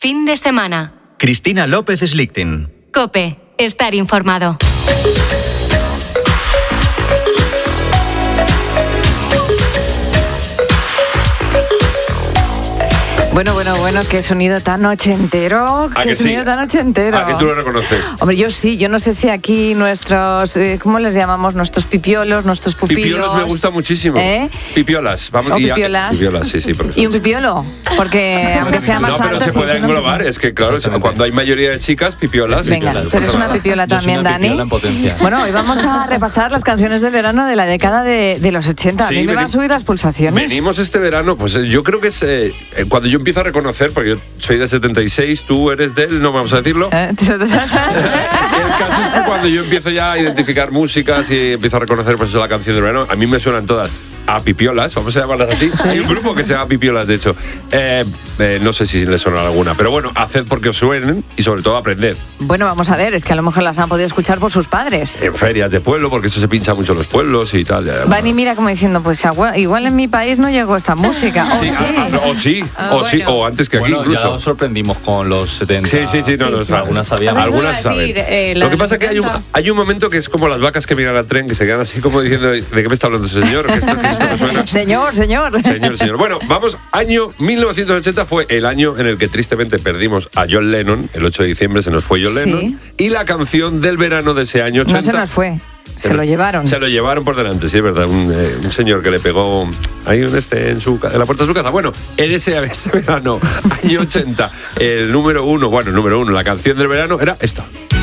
fin de semana. Cristina López Slichting. COPE. Estar informado. Bueno, qué sonido tan ochentero. Qué sonido tan ochentero. ¿A que tú lo reconoces? Hombre, yo sí, yo no sé si aquí nuestros, ¿cómo les llamamos? Nuestros pipiolos, nuestros pupilos. Pipiolos me gusta muchísimo. Pipiolas, vamos. ¿O pipiolas? Pipiolas, sí. ¿Y un pipiolo? Porque aunque sea más alto... No, pero se puede englobar, es que claro, cuando hay mayoría de chicas, pipiolas. Venga, tú eres una pipiola también, una Dani. pipiola en potencia. Bueno, hoy vamos a repasar las canciones de verano de la década de los 80. A mí me van a subir las pulsaciones. Venimos este verano, pues yo creo que es cuando yo empiezo a reconocer, porque yo soy de 76, tú eres del, no vamos a decirlo. El caso es que cuando yo empiezo ya a identificar músicas y empiezo a reconocer pues la canción de verano, a mí me suenan todas a pipiolas, vamos a llamarlas así. Sí. Hay un grupo que se llama Pipiolas, de hecho. No sé si les suena alguna, pero bueno, haced porque os suenen y sobre todo aprended. Bueno, vamos a ver, es que a lo mejor las han podido escuchar por sus padres. En ferias de pueblo, porque eso se pincha mucho en los pueblos y tal. Van y mira como diciendo, pues igual en mi país no llegó esta música. O antes que aquí bueno, incluso. Ya nos sorprendimos con los 70. Sí. Algunas sabíamos. Algunas saben. Lo que pasa es que hay un momento que es como las vacas que miran al tren, que se quedan así como diciendo, ¿de qué me está hablando ese señor? Que esto me suena. Señor. Bueno, vamos, año 1980 fue el año en el que tristemente perdimos a John Lennon. El 8 de diciembre se nos fue John Lennon. Y la canción del verano de ese año 80... No se nos fue. Se lo llevaron. Se lo llevaron por delante, sí, es verdad. Un señor que le pegó ahí en la puerta de su casa. Bueno, en ese verano, año 80, el número uno, la canción del verano era esta.